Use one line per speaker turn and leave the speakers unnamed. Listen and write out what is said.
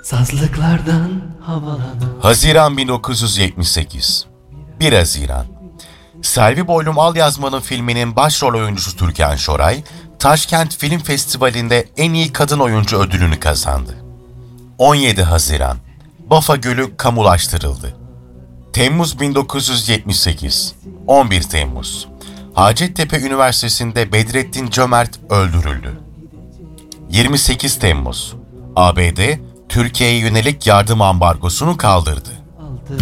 Sazlıklardan havalanan.
Haziran 1978. 1 Haziran. Selvi Boylum Alyazma'nın filminin başrol oyuncusu Türkan Şoray, Taşkent Film Festivali'nde en iyi kadın oyuncu ödülünü kazandı. 17 Haziran. Bafa Gölü kamulaştırıldı. Temmuz 1978. 11 Temmuz. Hacettepe Üniversitesi'nde Bedrettin Cömert öldürüldü. 28 Temmuz. ABD, Türkiye'ye yönelik yardım ambargosunu kaldırdı.